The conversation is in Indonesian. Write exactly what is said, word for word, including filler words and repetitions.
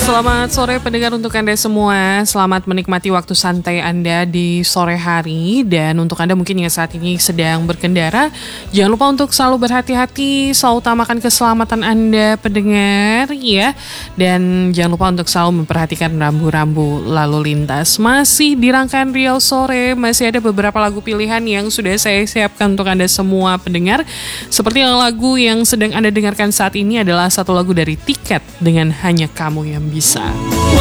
Selamat sore pendengar untuk Anda semua. Selamat menikmati waktu santai Anda di sore hari. Dan untuk Anda mungkin yang saat ini sedang berkendara, jangan lupa untuk selalu berhati-hati, selalu utamakan keselamatan Anda pendengar ya. Dan jangan lupa untuk selalu memperhatikan rambu-rambu lalu lintas. Masih di rangkaian Riau Sore, masih ada beberapa lagu pilihan yang sudah saya siapkan untuk Anda semua pendengar. Seperti yang lagu yang sedang Anda dengarkan saat ini adalah satu lagu dari Tiket dengan Hanya Kamu Yang Bisa.